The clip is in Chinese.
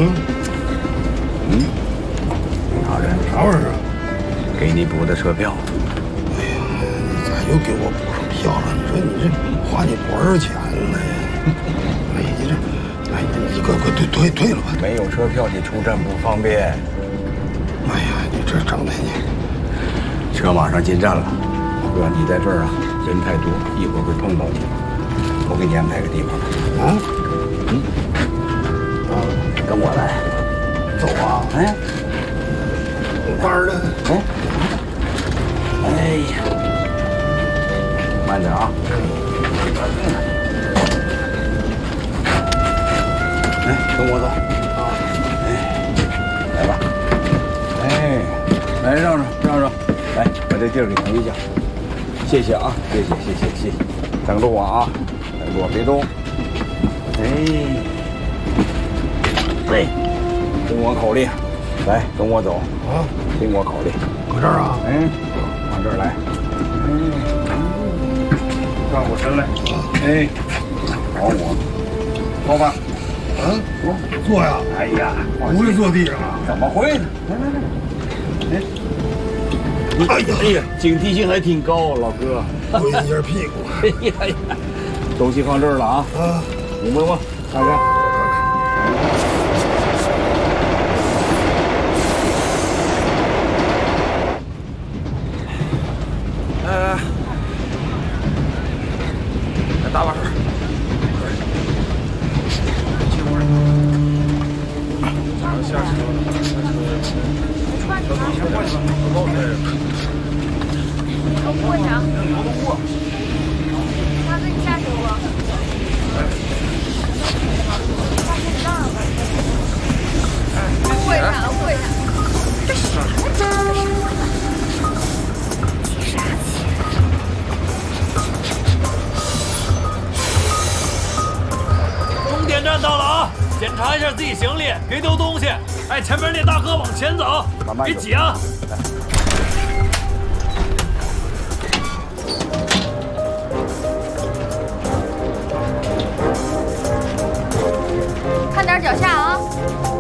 啥人？ 啥玩意儿啊？ 给你补的车票。 哎呀，你咋又给我补上票了？你说你这花你多少钱了呀？哎呀，你这，哎，你快退了吧！ 没有车票，你出站不方便。 哎呀，你这整的你。 车马上进站了，哥，你在这儿啊，人太多，一会儿会碰到你。我给你安排个地方。 啊？ 跟我来。 走啊！ 哎， 班儿的。 哎呀，慢点啊！来，跟我走。来吧。来让，来，把这地儿给腾一下。谢谢啊，谢谢。等着我啊，等着我，别动。哎，听我口令，来，跟我走啊！ 听我口令， 搁这儿啊！ 往这儿来。转过身来。找我，坐吧。 坐呀！ 哎呀， 不会坐地上啊？ 怎么会呢？来，哎呀，警惕性还挺高，老哥。 滚一下屁股。 哎呀，东西放这儿了啊！你摸摸，看看。大把事。下车。 过一下。大哥，你下车不？过一下，过一下。这啥呀？急啥急？ 终点站到了啊！检查一下自己行李，别丢东西。哎，前面那大哥往前走，别挤啊！ 看点脚下啊！